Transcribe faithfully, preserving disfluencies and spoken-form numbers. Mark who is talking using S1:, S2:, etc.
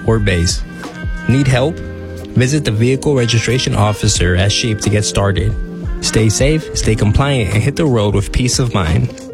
S1: or base. Need help? Visit the Vehicle Registration Officer at Sheep to get started. Stay safe, stay compliant, and hit the road with peace of mind.